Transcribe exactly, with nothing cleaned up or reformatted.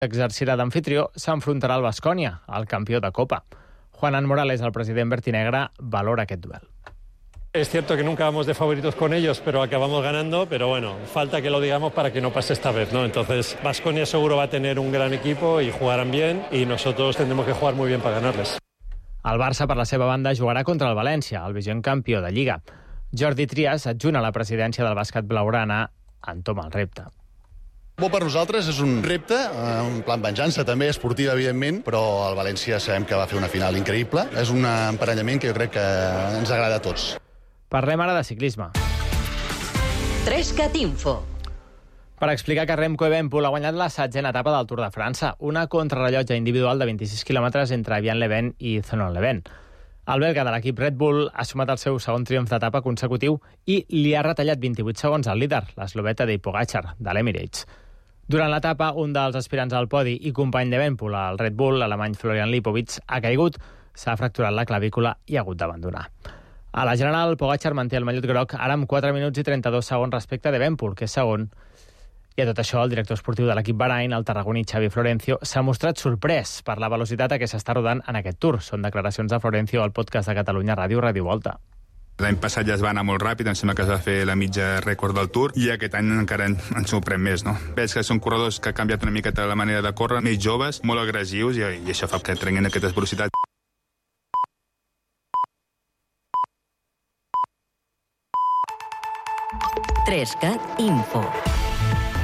exercirà d'anfitrió, s'enfrontarà al Baskonia, el campió de Copa. Juanan Morales, el president vertinegre, valora aquest duel. Es cierto que nunca vamos de favoritos con ellos, pero acabamos ganando, pero bueno, falta que lo digamos para que no pase esta vez, ¿no? Entonces, Baskonia seguro va a tener un gran equipo y jugarán bien, y nosotros tendremos que jugar muy bien para ganarles. El Barça, per la seva banda, jugarà contra el València, el vigent campió de Lliga. Jordi Trias, adjunt a la presidència del bàsquet blaugrana, entoma el repte. Bo per nosaltres, és un repte, un plan venjança també, esportiva, evidentment, però el València sabem que va fer una final increïble. És un emparellament que jo crec que ens agrada a tots. Parlem ara de ciclisme. Trescat Info. Per explicar que Remco Evenepoel ha guanyat la setzena etapa del Tour de França, una contrarrellotge individual de vint-i-sis quilòmetres entre Evian Leven i Thonon Leven. El belga de l'equip Red Bull ha sumat el seu segon triomf d'etapa consecutiu i li ha retallat vint-i-vuit segons al líder, l'esloveta de Pogačar, de l'Emirates. Durant l'etapa, un dels aspirants al podi i company d'Evenepoel, el Red Bull, l'alemany Florian Lipovic, ha caigut, s'ha fracturat la clavícula i ha hagut d'abandonar. A la general, Pogačar manté el mallot groc ara amb quatre minuts i trenta-dos segons respecte d'Evenepoel, que és segon. I a tot això, el director esportiu de l'equip Bahrain, el tarragoní Xavi Florencio, s'ha mostrat sorprès per la velocitat a què s'està rodant en aquest Tour. Són declaracions de Florencio al podcast de Catalunya Ràdio, Ràdio Volta. L'any passat ja es va anar molt ràpid, em sembla que es va fer la mitja rècord del Tour, i aquest any encara ens sorprèn més, no? Veig que són corredors que han canviat una miqueta la manera de córrer, més joves, molt agressius, i, i això fa que trenguin aquestes velocitats. Trescat Info.